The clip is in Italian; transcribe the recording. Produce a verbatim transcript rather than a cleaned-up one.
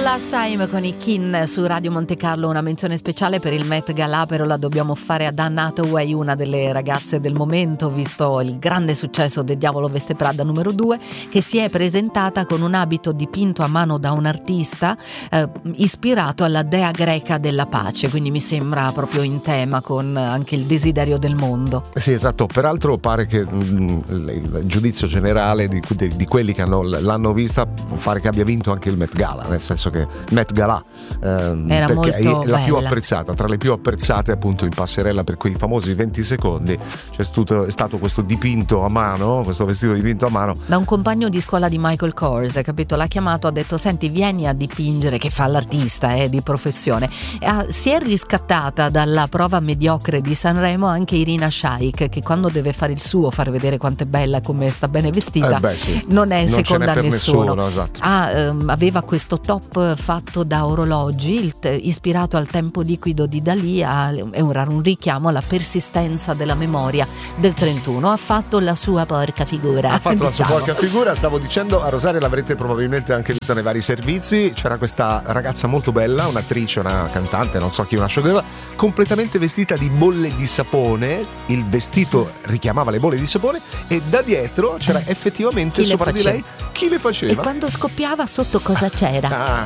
Last Time con i Kin su Radio Monte Carlo. Una menzione speciale per il Met Gala, però la dobbiamo fare ad Anne Hathaway, una delle ragazze del momento, visto il grande successo del Diavolo Veste Prada numero due, che si è presentata con un abito dipinto a mano da un artista eh, ispirato alla dea greca della pace, quindi mi sembra proprio in tema con anche il desiderio del mondo. Sì, esatto. Peraltro pare che mh, il giudizio generale di, di, di quelli che hanno, l'hanno vista pare che abbia vinto anche il Met Gala, nel senso che Met Gala ehm, era perché molto è la bella. più apprezzata, tra le più apprezzate appunto in passerella per quei famosi venti secondi c'è stato, è stato questo dipinto a mano, questo vestito dipinto a mano da un compagno di scuola di Michael Kors, capito? L'ha chiamato, ha detto senti vieni a dipingere, che fa l'artista eh, di professione. Eh, si è riscattata dalla prova mediocre di Sanremo anche Irina Shayk, che quando deve fare il suo, far vedere quanto è bella e come sta bene vestita, eh beh, sì. non è non seconda a nessuno, nessuno esatto. ah, ehm, aveva questo top fatto da orologi il te- ispirato al tempo liquido di Dalì, a, è un, un richiamo alla persistenza della memoria del trentuno. Ha fatto la sua porca figura, ha fatto diciamo. la sua porca figura. Stavo dicendo, a Rosaria l'avrete probabilmente anche vista nei vari servizi, c'era questa ragazza molto bella, un'attrice, una cantante, non so chi, una showgirl, completamente vestita di bolle di sapone, il vestito richiamava le bolle di sapone e da dietro c'era effettivamente chi sopra di faceva? lei chi le faceva. E quando scoppiava sotto cosa c'era? Ah.